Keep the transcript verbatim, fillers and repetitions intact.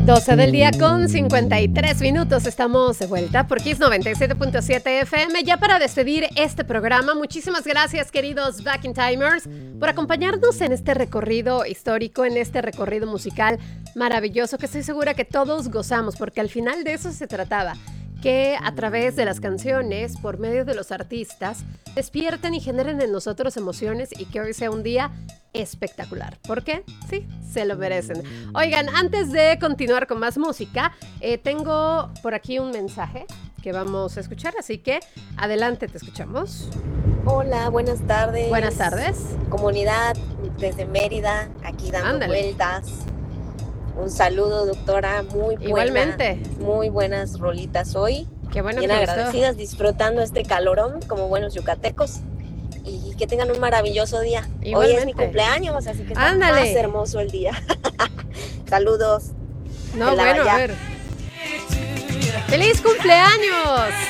doce del día con cincuenta y tres minutos. Estamos de vuelta por Kiss noventa y siete punto siete F M. Ya para despedir este programa, muchísimas gracias, queridos Back in Timers, por acompañarnos en este recorrido histórico, en este recorrido musical maravilloso que estoy segura que todos gozamos, porque al final de eso se trataba. Que a través de las canciones, por medio de los artistas, despierten y generen en nosotros emociones y que hoy sea un día espectacular. ¿Por qué? Sí, se lo merecen. Oigan, antes de continuar con más música, eh, tengo por aquí un mensaje que vamos a escuchar, así que adelante, te escuchamos. Hola, buenas tardes. Buenas tardes. Comunidad desde Mérida, aquí dando Ándale. vueltas. Un saludo, doctora, muy buena, Igualmente. muy buenas rolitas hoy. Qué bueno Bien que te gustó. agradecidas, disfrutando este calorón como buenos yucatecos. Y que tengan un maravilloso día. Igualmente. Hoy es mi cumpleaños, así que está Ándale. más hermoso el día. Saludos. No, de la bueno, Raya. a ver. ¡Feliz cumpleaños!